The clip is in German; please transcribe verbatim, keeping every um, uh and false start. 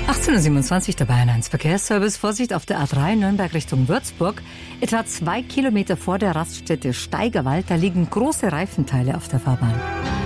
achtzehn Uhr siebenundzwanzig, der Bayern eins Verkehrsservice. Vorsicht auf der A drei Nürnberg Richtung Würzburg. Etwa zwei Kilometer vor der Raststätte Steigerwald, da liegen große Reifenteile auf der Fahrbahn.